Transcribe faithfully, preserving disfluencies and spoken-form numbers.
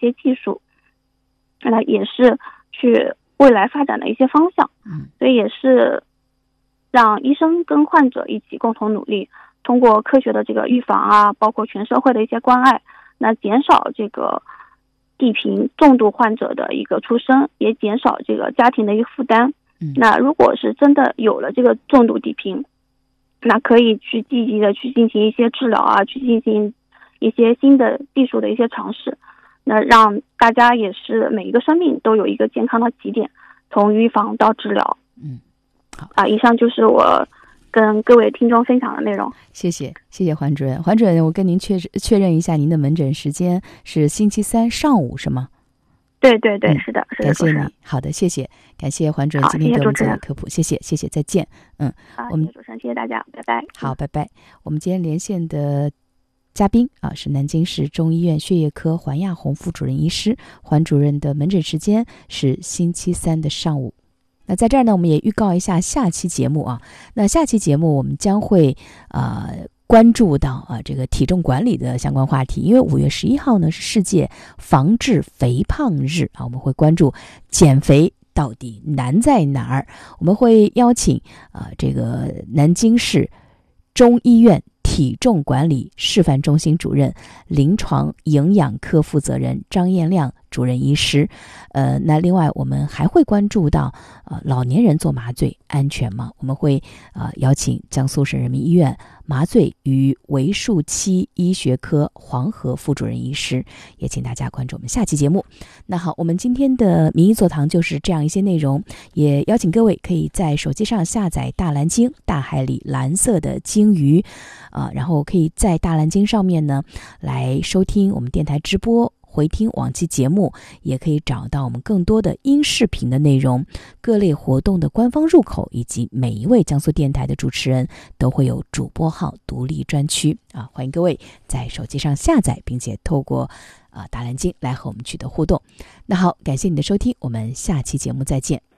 些技术，那也是去未来发展的一些方向。 嗯， 所以也是让医生跟患者一起共同努力，通过科学的这个预防啊，包括全社会的一些关爱，那减少这个地贫重度患者的一个出生，也减少这个家庭的一个负担。 嗯， 那如果是真的有了这个重度地贫，那可以去积极的去进行一些治疗啊，去进行一些新的技术的一些尝试，那让大家也是每一个生命都有一个健康的起点，从预防到治疗。 嗯，好啊，以上就是我跟各位听众分享的内容。 谢谢，谢谢黄主任。黄主任，我跟您确确认一下，您的门诊时间是星期三上午是吗？ 对对对， 嗯、 是的，是的， 感谢你。好的，谢谢，感谢黄主任今天给我们做的科普，谢谢，谢谢，再见。嗯， 好， 我们谢谢主持人，谢谢大家，拜拜。 好，拜拜。我们今天连线的嘉宾啊是南京市中医院血液科黄亚红副主任医师，黄主任的门诊时间是星期三的上午。那在这儿呢，我们也预告一下下期节目啊。那下期节目我们将会呃关注到啊这个体重管理的相关话题，因为五月十一号呢是世界防治肥胖日啊，我们会关注减肥到底难在哪儿。我们会邀请啊这个南京市中医院体重管理示范中心主任、临床营养科负责人张彦亮主任医师。呃，那另外我们还会关注到呃老年人做麻醉安全吗？我们会呃邀请江苏省人民医院麻醉与为数期医学科黄河副主任医师，也请大家关注我们下期节目。那好，我们今天的名医座堂就是这样一些内容，也邀请各位可以在手机上下载大蓝鲸，大海里蓝色的鲸鱼啊、呃，然后可以在大蓝鲸上面呢来收听我们电台直播，回听往期节目，也可以找到我们更多的音视频的内容，各类活动的官方入口，以及每一位江苏电台的主持人都会有主播号独立专区啊，欢迎各位在手机上下载，并且透过啊大蓝鲸来和我们取得互动。那好，感谢你的收听，我们下期节目再见。